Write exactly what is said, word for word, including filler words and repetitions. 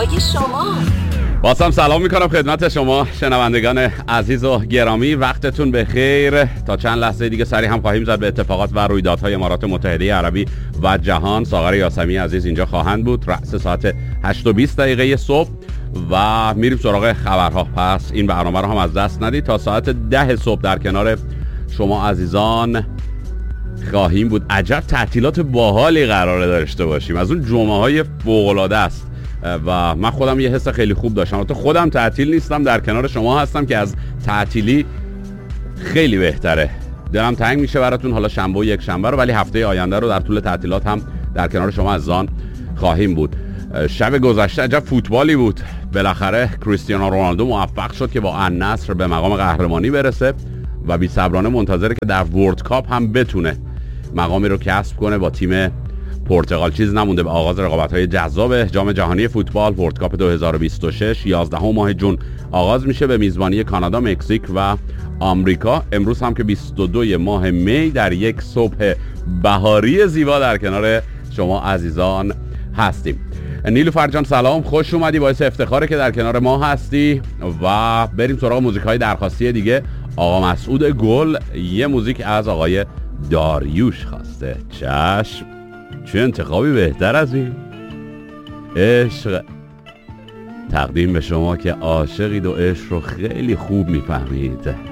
شما بازم سلام میکنم خدمت شما شنوندگان عزیز و گرامی. وقتتون بخیر. تا چند لحظه دیگه سری هم خواهیم زد به اتفاقات و رویدادهای امارات متحده عربی و جهان. ساغر یاسمی عزیز اینجا خواهند بود رأس ساعت هشت و بیست دقیقه صبح و میریم سراغ خبرها. پس این برنامه رو هم از دست ندید. تا ساعت ده صبح در کنار شما عزیزان خواهیم بود. عجب تعطیلات باحالی قراره داشته باشیم. از اون جمعه های فوق‌العاده است و من خودم یه حس خیلی خوب داشتم. البته خودم تعطیل نیستم، در کنار شما هستم که از تعطیلی خیلی بهتره. دلم تنگ میشه براتون حالا شنبه و یک شنبه رو، ولی هفته آینده رو در طول تعطیلات هم در کنار شما عزیزان خواهیم بود. شب گذشته عجب فوتبالی بود. بالاخره کریستیانو رونالدو موفق شد که با النصر به مقام قهرمانی برسه و بی‌صبرانه منتظره که در ورلد کاپ هم بتونه مقامی رو کسب کنه. با تیم پرتغال چیز نمونده به آغاز رقابت‌های جذاب جام جهانی فوتبال ورلد کاپ دو هزار و بیست و شش. یازدهم ماه جون آغاز میشه به میزبانی کانادا، مکزیک و آمریکا. امروز هم که بیست و دو ماه می در یک صبح بهاری زیبا در کنار شما عزیزان هستیم. نیلوفر جان سلام، خوش اومدی، باعث افتخاره که در کنار ما هستی و بریم سراغ موزیک‌های درخواستی دیگه. آقا مسعود گل یه موزیک از آقای داریوش خواسته. چشم، چه انتخابی بهتر از این؟ عشق تقدیم به شما که عاشقید و عشق رو خیلی خوب میفهمید.